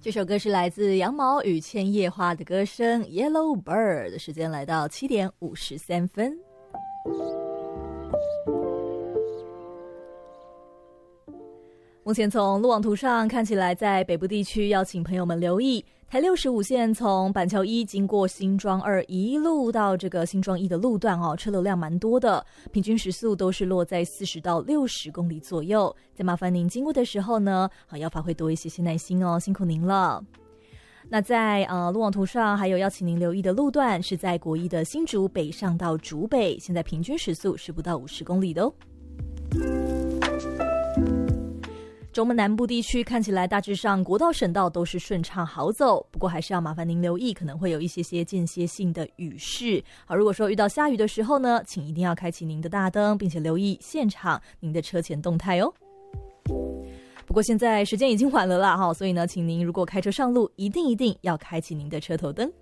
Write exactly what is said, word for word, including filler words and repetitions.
这首歌是来自羊毛与千叶花的歌声 Yellow Bird， 的时间来到七点五十三分。目前从路网图上看起来，在北部地区要请朋友们留意，台六十五线从板桥一经过新庄二一路到这个新庄一的路段哦，车流量蛮多的，平均时速都是落在四十到六十公里左右。再麻烦您经过的时候呢，好要发挥多一些些耐心哦，辛苦您了。那在呃路网图上还有要请您留意的路段是在国一的新竹北上到竹北，现在平均时速是不到五十公里的哦。中部南部地区看起来大致上国道省道都是顺畅好走，不过还是要麻烦您留意，可能会有一些些间歇性的雨势。好，如果说遇到下雨的时候呢，请一定要开启您的大灯，并且留意现场您的车前动态哦。不过现在时间已经晚了啦，所以呢，请您如果开车上路，一定一定要开启您的车头灯。